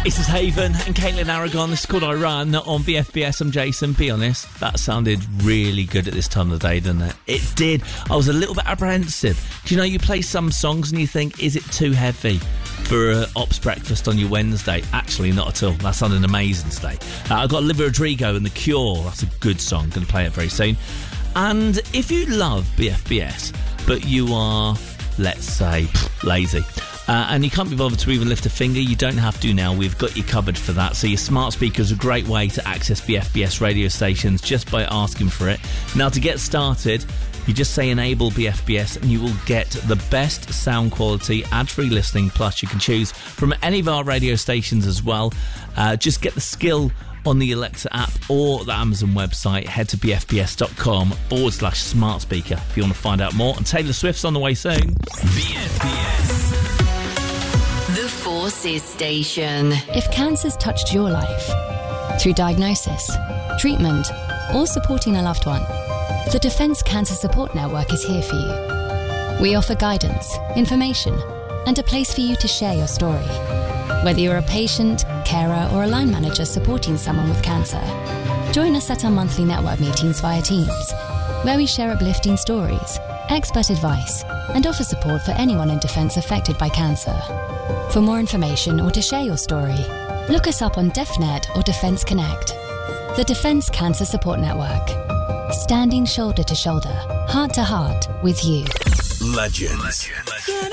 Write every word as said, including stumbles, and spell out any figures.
This is Haven and Caitlin Aragon. This is called I Run on V F B S. I'm Jason. Be honest, that sounded really good at this time of the day, didn't it? It did. I was a little bit apprehensive. Do you know, you play some songs and you think, is it too heavy for a Ops breakfast on your Wednesday? Actually, not at all. That sounded amazing today. Uh, I've got Olivia Rodrigo and The Cure. That's a good song. Going to play it very soon. And if you love B F B S, but you are, let's say, lazy, Uh, and you can't be bothered to even lift a finger, you don't have to now. We've got you covered for that. So your smart speaker is a great way to access B F B S radio stations just by asking for it. Now, to get started, you just say enable B F B S and you will get the best sound quality, ad-free listening, plus you can choose from any of our radio stations as well. Uh, just get the skill on the Alexa app or the Amazon website. Head to bfbs.com forward slash smart speaker if you want to find out more. And Taylor Swift's on the way soon. B F B S. The Forces Station. If cancer's touched your life, through diagnosis, treatment, or supporting a loved one, the Defence Cancer Support Network is here for you. We offer guidance, information, and a place for you to share your story. Whether you're a patient, carer, or a line manager supporting someone with cancer, join us at our monthly network meetings via Teams, where we share uplifting stories, expert advice, and offer support for anyone in Defence affected by cancer. For more information or to share your story, look us up on DefNet or Defence Connect. The Defence Cancer Support Network. Standing shoulder to shoulder, heart to heart with you. Legends. Legends.